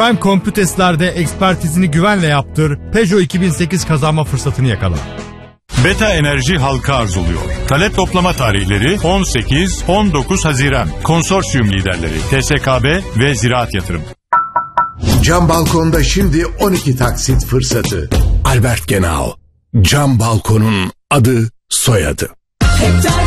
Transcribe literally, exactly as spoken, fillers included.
Prime Computes'lerde ekspertizini güvenle yaptır. Peugeot iki bin sekiz kazanma fırsatını yakala. Beta Enerji halka arzuluyor. Talep toplama tarihleri on sekiz on dokuz Haziran. Konsorsiyum liderleri T S K B ve Ziraat Yatırım. Cam balkonda şimdi on iki taksit fırsatı. Albert Genau. Cam balkonun adı, soyadı.